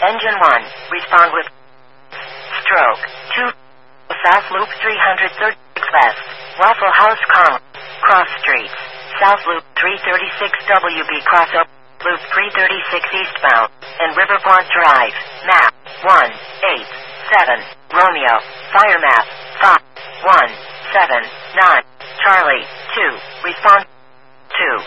Engine 1, respond with stroke. 2, South Loop 336 West, Waffle House Cross Streets, South Loop 336 WB Crossover, Loop 336 eastbound, and Riverpont Drive, map 187, Romeo, fire map 5179, Charlie 2, respond.